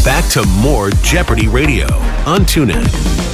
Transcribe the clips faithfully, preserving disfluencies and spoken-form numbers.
back to more Jeopardy Radio on TuneIn.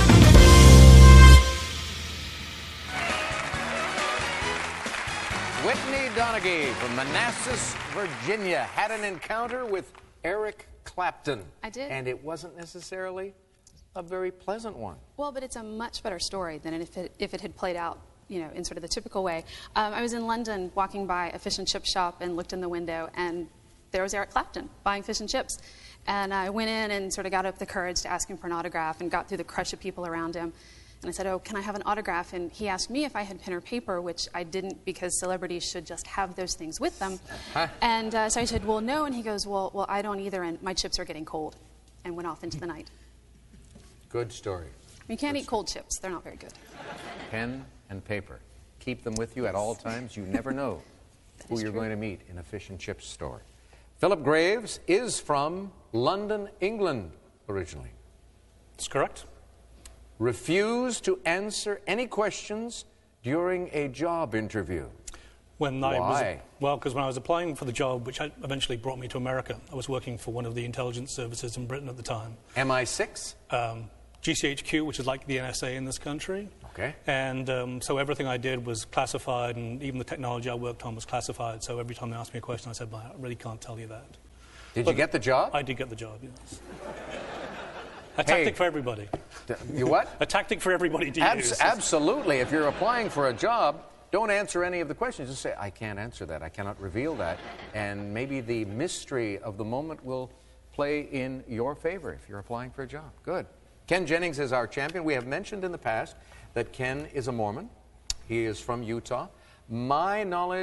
Whitney Donaghy from Manassas, Virginia, had an encounter with Eric Clapton. I did. And it wasn't necessarily a very pleasant one. Well, but it's a much better story than if it, if it had played out, you know, in sort of the typical way. Um, I was in London walking by a fish and chip shop and looked in the window, and there was Eric Clapton buying fish and chips. And I went in and sort of got up the courage to ask him for an autograph and got through the crush of people around him. And I said, oh, can I have an autograph? And he asked me if I had pen or paper, which I didn't because celebrities should just have those things with them. Huh? And uh, so I said, well, no. And he goes, well, well, I don't either, and my chips are getting cold, and went off into the night. Good story. You can't eat cold chips. They're not very good. Pen and paper. Keep them with you at all times. You never know who you're true. going to meet in a fish and chips store. Philip Graves is from London, England, originally. That's correct. Refused to answer any questions during a job interview. When I was, Why? well, because when I was applying for the job, which eventually brought me to America, I was working for one of the intelligence services in Britain at the time. M I six? Um, G C H Q, which is like the N S A in this country. Okay. And um, so everything I did was classified, and even the technology I worked on was classified. So every time they asked me a question, I said, well, I really can't tell you that. Did But you get the job? I did get the job, yes. A Hey. tactic for everybody. You what? A tactic for everybody to Abs- use. absolutely. If you're applying for a job, don't answer any of the questions. Just say, I can't answer that. I cannot reveal that. And maybe the mystery of the moment will play in your favor if you're applying for a job. Good. Ken Jennings is our champion. We have mentioned in the past that Ken is a Mormon. He is from Utah. My knowledge